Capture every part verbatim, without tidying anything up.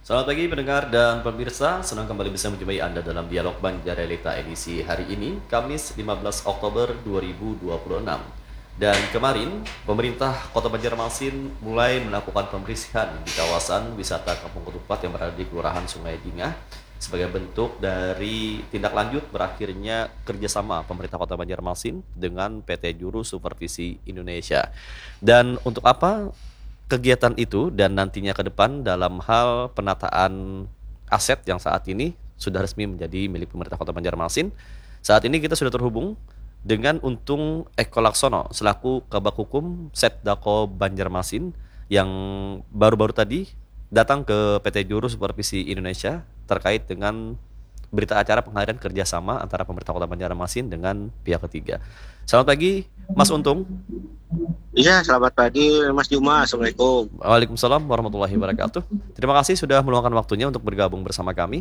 Selamat pagi pendengar dan pemirsa, senang kembali bisa menjumpai Anda dalam Dialog Banjarelita edisi hari ini, Kamis lima belas Oktober dua ribu dua puluh enam. Dan kemarin, pemerintah Kota Banjarmasin mulai melakukan pembersihan di kawasan wisata Kampung Ketupat yang berada di Kelurahan Sungai Dingah sebagai bentuk dari tindak lanjut berakhirnya kerjasama pemerintah Kota Banjarmasin dengan P T Juru Supervisi Indonesia. Dan untuk apa kegiatan itu dan nantinya ke depan dalam hal penataan aset yang saat ini sudah resmi menjadi milik pemerintah Kota Banjarmasin. Saat ini kita sudah terhubung dengan Untung Eko Laksono selaku Kabak Hukum Setdako Banjarmasin yang baru-baru tadi datang ke P T Juru Supervisi Indonesia terkait dengan berita acara pengharian kerjasama antara pemerintah Kota Banjarmasin dengan pihak ketiga. Selamat pagi, Mas Untung. Iya, selamat pagi Mas Juma. Assalamualaikum. Waalaikumsalam warahmatullahi wabarakatuh. Terima kasih sudah meluangkan waktunya untuk bergabung bersama kami.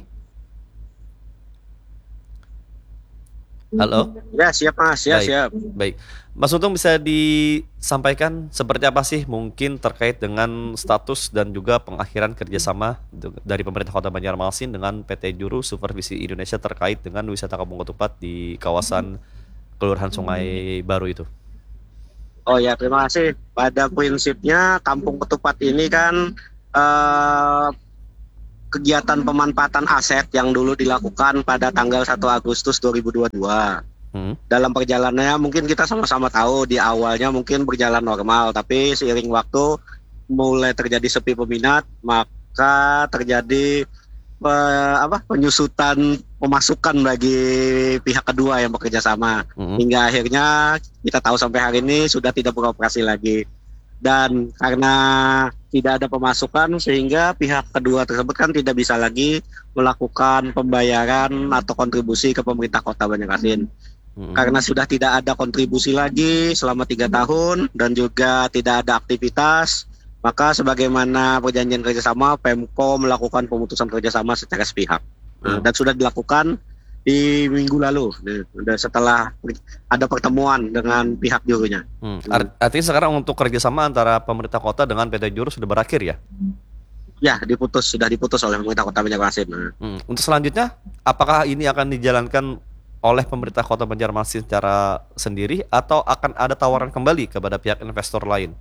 Halo. Ya, siap Mas. Ya, Baik. siap. Baik. Mas Untung bisa disampaikan seperti apa sih mungkin terkait dengan status dan juga pengakhiran kerjasama dari pemerintah Kota Banjarmasin dengan P T Juru Supervisi Indonesia terkait dengan wisata Kampung Ketupat di kawasan Kelurahan Sungai Baru itu? Oh ya, terima kasih. Pada prinsipnya Kampung Ketupat ini kan eh, kegiatan pemanfaatan aset yang dulu dilakukan pada tanggal satu Agustus dua ribu dua puluh dua. Hmm. Dalam perjalanannya mungkin kita sama-sama tahu di awalnya mungkin berjalan normal, tapi seiring waktu mulai terjadi sepi peminat, maka terjadi eh, apa penyusutan pemasukan bagi pihak kedua yang bekerja sama. Hmm. Hingga akhirnya kita tahu sampai hari ini sudah tidak beroperasi lagi. Dan karena tidak ada pemasukan sehingga pihak kedua tersebut kan tidak bisa lagi melakukan pembayaran atau kontribusi ke pemerintah Kota Banjarmasin. Hmm. Karena sudah tidak ada kontribusi lagi selama tiga tahun dan juga tidak ada aktivitas, maka sebagaimana perjanjian kerjasama, Pemko melakukan pemutusan kerjasama secara sepihak. Hmm. Dan sudah dilakukan di minggu lalu, nah, setelah ada pertemuan dengan pihak jurunya. Hmm. Artinya sekarang untuk kerjasama antara pemerintah kota dengan P T Juru sudah berakhir ya? Ya, diputus, sudah diputus oleh pemerintah Kota Banjarmasin. Nah. Hmm. Untuk selanjutnya, apakah ini akan dijalankan oleh pemerintah Kota Banjarmasin secara sendiri atau akan ada tawaran kembali kepada pihak investor lain?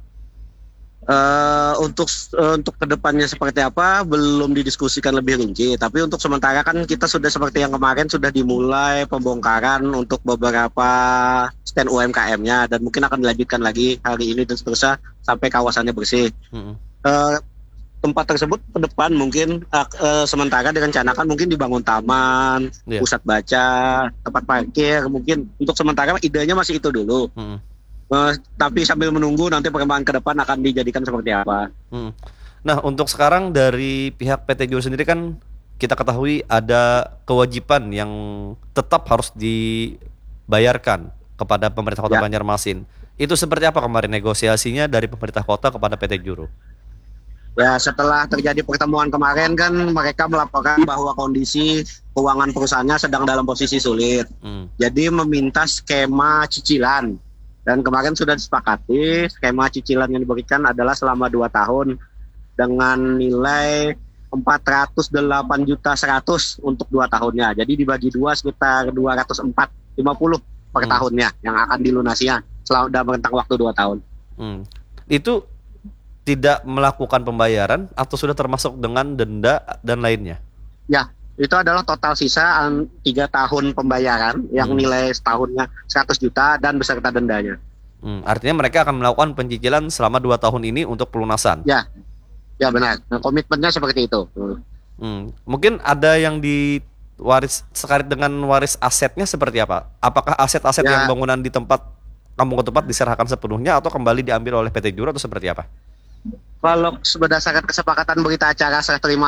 Uh, untuk uh, untuk kedepannya seperti apa belum didiskusikan lebih rinci, tapi untuk sementara kan kita sudah seperti yang kemarin sudah dimulai pembongkaran untuk beberapa stand U M K M-nya dan mungkin akan dilanjutkan lagi hari ini dan seterusnya sampai kawasannya bersih. Hmm. Uh, tempat tersebut ke depan mungkin uh, uh, sementara direncanakan mungkin dibangun taman, yeah. pusat baca, tempat parkir, mungkin untuk sementara idenya masih itu dulu. Hmm. Uh, tapi sambil menunggu nanti perkembangan ke depan akan dijadikan seperti apa. Hmm. Nah, untuk sekarang dari pihak P T Juru sendiri kan kita ketahui ada kewajiban yang tetap harus dibayarkan kepada pemerintah Kota ya. Banjarmasin. Itu seperti apa kemarin negosiasinya dari pemerintah kota kepada P T Juru? Ya, setelah terjadi pertemuan kemarin kan mereka melaporkan bahwa kondisi keuangan perusahaannya sedang dalam posisi sulit. Hmm. Jadi meminta skema cicilan. Dan kemarin sudah disepakati skema cicilan yang diberikan adalah selama dua tahun dengan nilai empat ratus delapan juta seratus untuk dua tahunnya. Jadi dibagi dua sekitar dua ratus empat lima puluh per hmm. tahunnya yang akan dilunasinya selama dalam rentang waktu dua tahun. Hmm. Itu tidak melakukan pembayaran atau sudah termasuk dengan denda dan lainnya? Ya, itu adalah total sisa tiga tahun pembayaran yang hmm. nilai setahunnya seratus juta dan beserta dendanya. Hmm, artinya mereka akan melakukan pencicilan selama dua tahun ini untuk pelunasan. Ya, ya benar. Nah, komitmennya seperti itu. Hmm. Mungkin ada yang diwaris sekait dengan waris asetnya seperti apa? Apakah aset-aset ya. yang bangunan di tempat Kampung Ketupat diserahkan sepenuhnya atau kembali diambil oleh P T Juru atau seperti apa? Kalau berdasarkan kesepakatan berita acara serah terima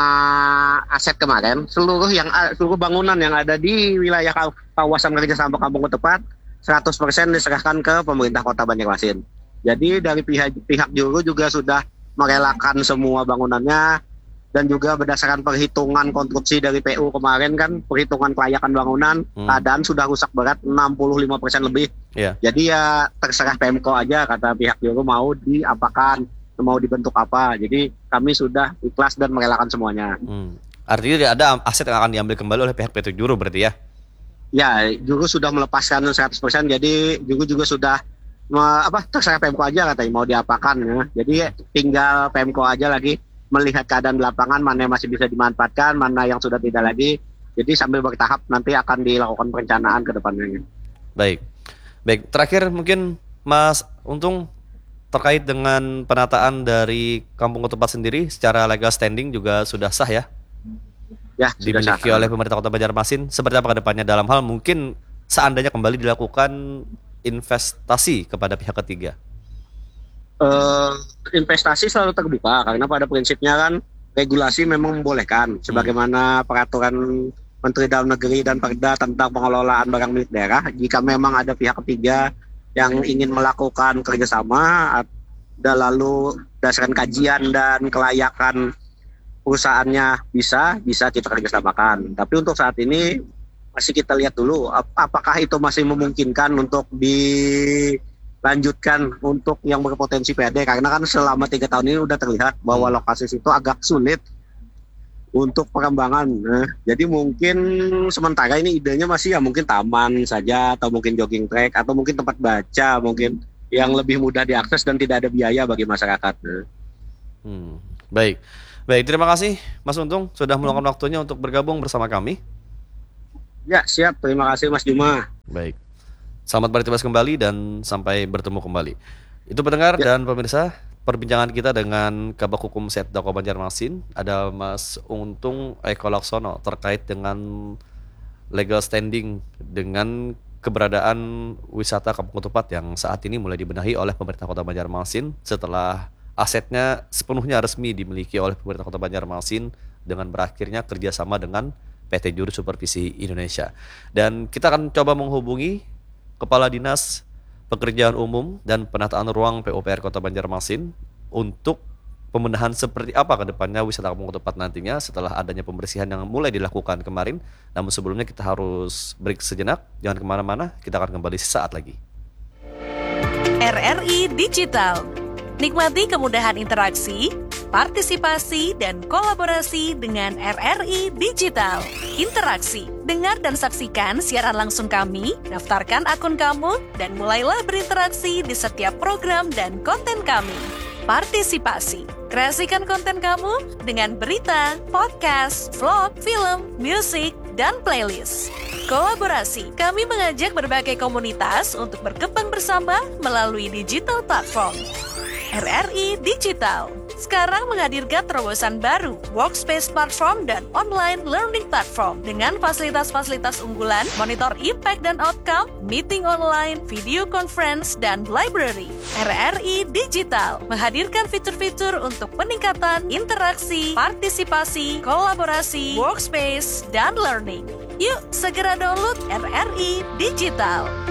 aset kemarin, seluruh yang seluruh bangunan yang ada di wilayah kawasan kerjasama Kampung Ketupat seratus persen diserahkan ke pemerintah Kota Banjarmasin. Jadi dari pihak pihak Juru juga sudah merelakan semua bangunannya dan juga berdasarkan perhitungan konstruksi dari P U kemarin kan perhitungan kelayakan bangunan hmm. keadaan sudah rusak berat enam puluh lima persen lebih. Yeah. Jadi ya terserah Pemko aja kata pihak Juru mau diapakan. mau dibentuk apa. Jadi kami sudah ikhlas dan merelakan semuanya. Hmm. Artinya tidak ada aset yang akan diambil kembali oleh pihak P T Juru berarti ya? Ya, Jugo sudah melepaskan seratus persen, jadi Jugo juga sudah me, apa terserah Pemko aja katanya mau diapakan ya. Jadi tinggal Pemko aja lagi melihat keadaan di lapangan, mana yang masih bisa dimanfaatkan, mana yang sudah tidak lagi. Jadi sambil bertahap nanti akan dilakukan perencanaan ke depannya. Baik. Baik, terakhir mungkin Mas Untung terkait dengan penataan dari Kampung Ketupat sendiri secara legal standing juga sudah sah ya? Ya, sudah Dimiliki sah. oleh pemerintah Kota Banjarmasin. Seperti apa ke depannya dalam hal mungkin seandainya kembali dilakukan investasi kepada pihak ketiga? Uh, investasi selalu terbuka karena pada prinsipnya kan regulasi memang membolehkan sebagaimana peraturan Menteri Dalam Negeri dan Perda tentang pengelolaan barang milik daerah. Jika memang ada pihak ketiga yang ingin melakukan kerjasama dan lalu berdasarkan kajian dan kelayakan perusahaannya bisa bisa kita kerjasamakan. Tapi untuk saat ini masih kita lihat dulu ap- apakah itu masih memungkinkan untuk dilanjutkan untuk yang berpotensi P D, karena kan selama tiga tahun ini udah terlihat bahwa lokasi itu agak sulit untuk pengembangan. Nah, jadi mungkin sementara ini idenya masih ya mungkin taman saja, atau mungkin jogging track, atau mungkin tempat baca mungkin yang lebih mudah diakses dan tidak ada biaya bagi masyarakat. Hmm, baik. Baik, terima kasih Mas Untung sudah meluangkan waktunya untuk bergabung bersama kami. Ya, siap. Terima kasih Mas Juma. Baik. Selamat beraktivitas kembali dan sampai bertemu kembali. Itu pendengar ya. Dan pemirsa, perbincangan kita dengan Kabak Hukum Setda Kota Banjarmasin, ada Mas Untung Eko Laksono terkait dengan legal standing dengan keberadaan wisata Kampung Ketupat yang saat ini mulai dibenahi oleh pemerintah Kota Banjarmasin setelah asetnya sepenuhnya resmi dimiliki oleh pemerintah Kota Banjarmasin dengan berakhirnya kerjasama dengan P T Juru Supervisi Indonesia. Dan kita akan coba menghubungi Kepala Dinas Pekerjaan Umum dan Penataan Ruang P U P R Kota Banjarmasin untuk pembenahan seperti apa ke depannya wisata Kampung Ketupat nantinya setelah adanya pembersihan yang mulai dilakukan kemarin. Namun sebelumnya kita harus break sejenak, jangan kemana-mana, kita akan kembali sesaat lagi. R R I Digital. Nikmati kemudahan interaksi, partisipasi, dan kolaborasi dengan R R I Digital. Interaksi, dengar dan saksikan siaran langsung kami, daftarkan akun kamu, dan mulailah berinteraksi di setiap program dan konten kami. Partisipasi, kreasikan konten kamu dengan berita, podcast, vlog, film, musik, dan playlist. Kolaborasi, kami mengajak berbagai komunitas untuk berkembang bersama melalui digital platform. R R I Digital sekarang menghadirkan terobosan baru, workspace platform dan online learning platform dengan fasilitas-fasilitas unggulan, monitor impact dan outcome, meeting online, video conference, dan library. R R I Digital menghadirkan fitur-fitur untuk peningkatan interaksi, partisipasi, kolaborasi, workspace, dan learning. Yuk segera download R R I Digital.